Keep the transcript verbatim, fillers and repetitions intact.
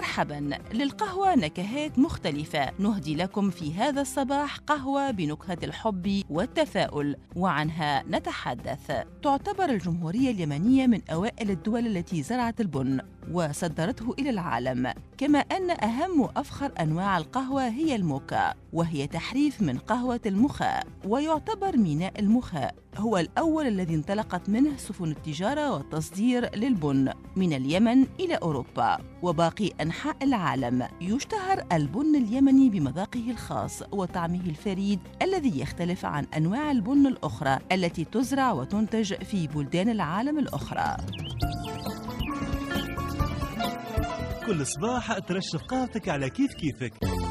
مرحباً. للقهوة نكهات مختلفة، نهدي لكم في هذا الصباح قهوة بنكهة الحب والتفاؤل، وعنها نتحدث. تعتبر الجمهورية اليمنية من أوائل الدول التي زرعت البن وصدرته إلى العالم، كما أن أهم وأفخر أنواع القهوة هي الموكا، وهي تحريف من قهوة المخاء. ويعتبر ميناء المخاء هو الأول الذي انطلقت منه سفن التجارة والتصدير للبن من اليمن إلى أوروبا وباقي أنحاء العالم. يشتهر البن اليمني بمذاقه الخاص وطعمه الفريد الذي يختلف عن أنواع البن الأخرى التي تزرع وتنتج في بلدان العالم الأخرى. كل صباح ترشف قهوتك على كيف كيفك.